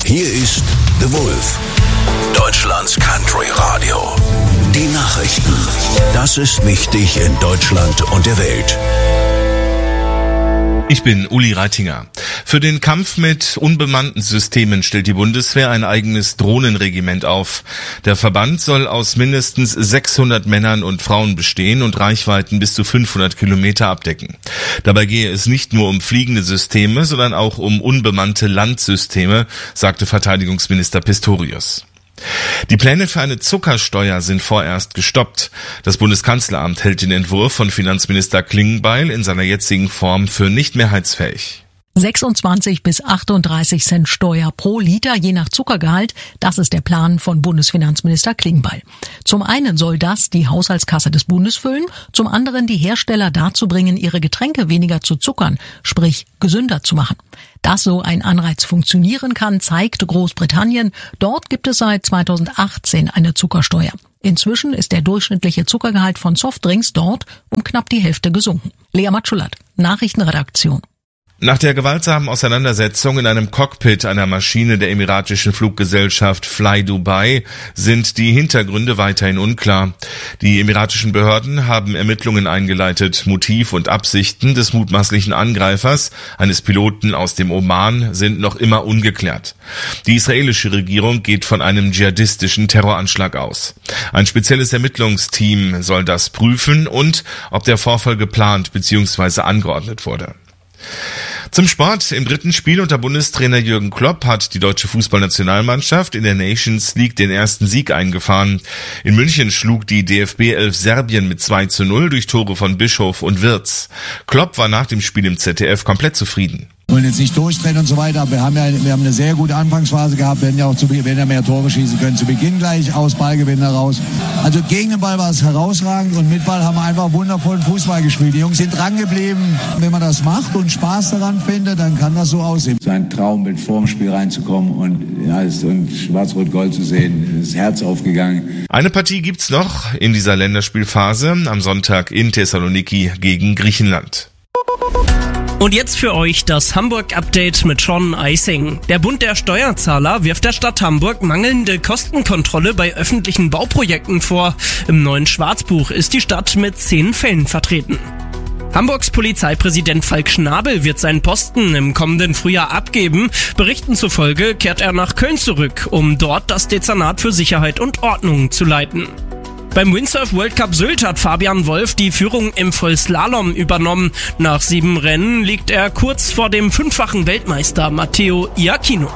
Hier ist The Wolf, Deutschlands Country Radio. Die Nachrichten. Das ist wichtig in Deutschland und der Welt. Ich bin Uli Reitinger. Für den Kampf mit unbemannten Systemen stellt die Bundeswehr ein eigenes Drohnenregiment auf. Der Verband soll aus mindestens 600 Männern und Frauen bestehen und Reichweiten bis zu 500 Kilometer abdecken. Dabei gehe es nicht nur um fliegende Systeme, sondern auch um unbemannte Landsysteme, sagte Verteidigungsminister Pistorius. Die Pläne für eine Zuckersteuer sind vorerst gestoppt. Das Bundeskanzleramt hält den Entwurf von Finanzminister Klingbeil in seiner jetzigen Form für nicht mehrheitsfähig. 26 bis 38 Cent Steuer pro Liter, je nach Zuckergehalt. Das ist der Plan von Bundesfinanzminister Klingbeil. Zum einen soll das die Haushaltskasse des Bundes füllen, zum anderen die Hersteller dazu bringen, ihre Getränke weniger zu zuckern, sprich gesünder zu machen. Dass so ein Anreiz funktionieren kann, zeigt Großbritannien. Dort gibt es seit 2018 eine Zuckersteuer. Inzwischen ist der durchschnittliche Zuckergehalt von Softdrinks dort um knapp die Hälfte gesunken. Lea Matschulat, Nachrichtenredaktion. Nach der gewaltsamen Auseinandersetzung in einem Cockpit einer Maschine der emiratischen Fluggesellschaft Fly Dubai sind die Hintergründe weiterhin unklar. Die emiratischen Behörden haben Ermittlungen eingeleitet. Motiv und Absichten des mutmaßlichen Angreifers, eines Piloten aus dem Oman, sind noch immer ungeklärt. Die israelische Regierung geht von einem dschihadistischen Terroranschlag aus. Ein spezielles Ermittlungsteam soll das prüfen und ob der Vorfall geplant bzw. angeordnet wurde. Zum Sport. Im dritten Spiel unter Bundestrainer Jürgen Klopp hat die deutsche Fußballnationalmannschaft in der Nations League den ersten Sieg eingefahren. In München schlug die DFB 11 Serbien mit 2:0 durch Tore von Bischof und Wirtz. Klopp war nach dem Spiel im ZDF komplett zufrieden. Wir wollen jetzt nicht durchdrehen und so weiter, aber wir haben eine sehr gute Anfangsphase gehabt, wir werden ja mehr Tore schießen können, zu Beginn gleich aus Ballgewinn heraus. Also gegen den Ball war es herausragend und mit Ball haben wir einfach wundervollen Fußball gespielt. Die Jungs sind dran geblieben. Wenn man das macht und Spaß daran findet, dann kann das so aussehen. So ein Traum, mit vor dem Spiel reinzukommen und Schwarz-Rot-Gold zu sehen, das Herz aufgegangen. Eine Partie gibt's noch in dieser Länderspielphase am Sonntag in Thessaloniki gegen Griechenland. Und jetzt für euch das Hamburg-Update mit Sean Eising. Der Bund der Steuerzahler wirft der Stadt Hamburg mangelnde Kostenkontrolle bei öffentlichen Bauprojekten vor. Im neuen Schwarzbuch ist die Stadt mit 10 Fällen vertreten. Hamburgs Polizeipräsident Falk Schnabel wird seinen Posten im kommenden Frühjahr abgeben. Berichten zufolge kehrt er nach Köln zurück, um dort das Dezernat für Sicherheit und Ordnung zu leiten. Beim Windsurf World Cup Sylt hat Fabian Wolf die Führung im Vollslalom übernommen. Nach 7 Rennen liegt er kurz vor dem 5-fachen Weltmeister Matteo Iachino.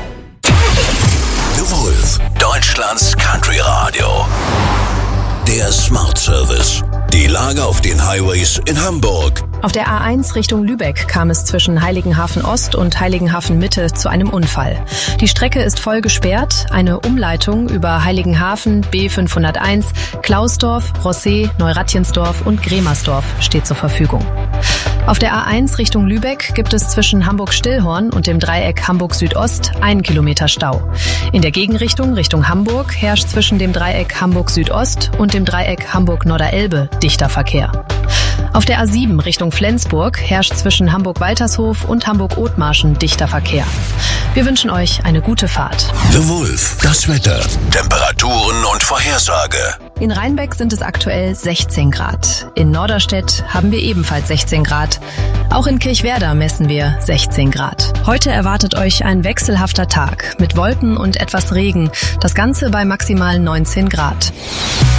The Wolf, Deutschlands Country Radio. Der Smart Service. Die Lage auf den Highways in Hamburg. Auf der A1 Richtung Lübeck kam es zwischen Heiligenhafen Ost und Heiligenhafen Mitte zu einem Unfall. Die Strecke ist voll gesperrt. Eine Umleitung über Heiligenhafen, B501, Klausdorf, Rossee, Neuratjensdorf und Gremersdorf steht zur Verfügung. Auf der A1 Richtung Lübeck gibt es zwischen Hamburg-Stillhorn und dem Dreieck Hamburg-Südost 1 Kilometer Stau. In der Gegenrichtung Richtung Hamburg herrscht zwischen dem Dreieck Hamburg-Südost und dem Dreieck Hamburg-Norderelbe dichter Verkehr. Auf der A7 Richtung Flensburg herrscht zwischen Hamburg-Waltershof und Hamburg-Othmarschen dichter Verkehr. Wir wünschen euch eine gute Fahrt. The Wolf, das Wetter, Temperaturen und Vorhersage. In Rheinbeck sind es aktuell 16 Grad. In Norderstedt haben wir ebenfalls 16 Grad. Auch in Kirchwerder messen wir 16 Grad. Heute erwartet euch ein wechselhafter Tag mit Wolken und etwas Regen. Das Ganze bei maximal 19 Grad.